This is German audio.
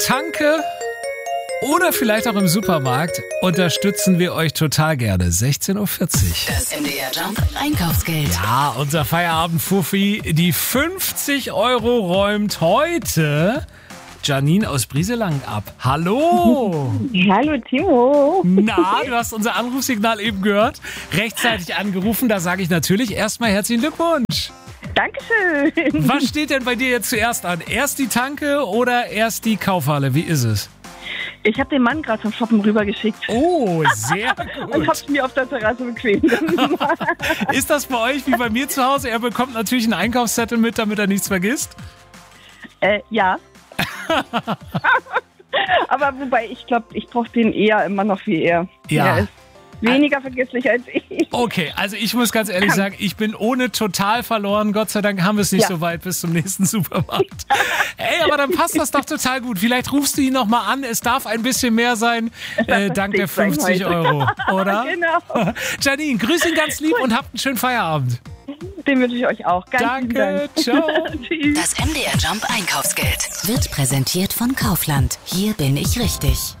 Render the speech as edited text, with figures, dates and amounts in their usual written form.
Tanke oder vielleicht auch im Supermarkt unterstützen wir euch total gerne. 16.40 Uhr. Das MDR Jump Einkaufsgeld. Ja, unser Feierabend-Fuffi, die 50 Euro räumt heute Janine aus Brieselang ab. Hallo! Hallo Timo. Na, du hast unser Anrufsignal eben gehört. Rechtzeitig angerufen, da sage ich natürlich erstmal herzlichen Glückwunsch. Dankeschön. Was steht denn bei dir jetzt zuerst an? Erst die Tanke oder erst die Kaufhalle? Wie ist es? Ich habe den Mann gerade zum Shoppen rübergeschickt. Oh, sehr Und gut. hab's mir auf der Terrasse bequem. Ist das bei euch wie bei mir zu Hause? Er bekommt natürlich einen Einkaufszettel mit, damit er nichts vergisst. Ja. Aber wobei, ich glaube, ich brauche den eher immer noch wie er. Ja. Er ist weniger vergesslich als ich. Okay, also ich muss ganz ehrlich sagen, ich bin ohne total verloren. Gott sei Dank haben wir es nicht Ja. so weit bis zum nächsten Supermarkt. Ey, aber dann passt das doch total gut. Vielleicht rufst du ihn nochmal an. Es darf ein bisschen mehr sein, dank der 50 Euro, oder? Genau. Janine, grüß ihn ganz lieb und habt einen schönen Feierabend. Den wünsche ich euch auch. Ganz Danke, lieben Dank. ciao. Tschüss. Das MDR Jump Einkaufsgeld wird präsentiert von Kaufland. Hier bin ich richtig.